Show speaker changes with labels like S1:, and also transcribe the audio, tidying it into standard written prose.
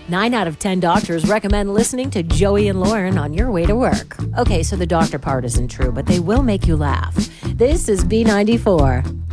S1: 9 out of 10 doctors recommend listening to Joey and Lauren on your way to work. Okay, so the doctor part isn't true, but they will make you laugh. This is B94.